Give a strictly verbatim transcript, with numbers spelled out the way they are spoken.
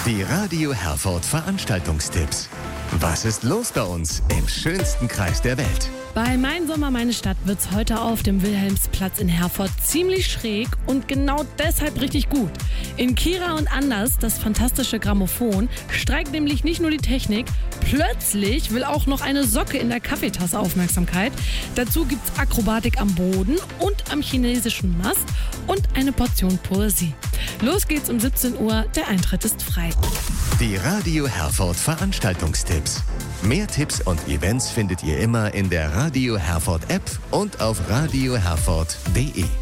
Die Radio Herford Veranstaltungstipps. Was ist los bei uns im schönsten Kreis der Welt? Bei Mein Sommer, meine Stadt wird's heute auf dem Wilhelmsplatz in Herford ziemlich schräg und genau deshalb richtig gut. In Kira und Anders, das fantastische Grammophon, streikt nämlich nicht nur die Technik, plötzlich will auch noch eine Socke in der Kaffeetasse Aufmerksamkeit. Dazu gibt's Akrobatik am Boden und am chinesischen Mast und eine Portion Poesie. Los geht's um siebzehn Uhr, der Eintritt ist frei. Die Radio Herford Veranstaltungstipps. Mehr Tipps und Events findet ihr immer in der Radio Herford App und auf radio herford punkt de.